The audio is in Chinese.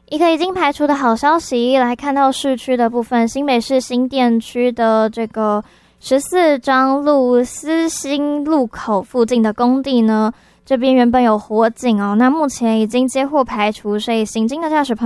一个已经排除的好消息，来看到市区的部分，新北市新店区的这个14张路思新路口附近的工地呢，这边原本有火警哦，那目前已经接获排除，所以行经的驾驶朋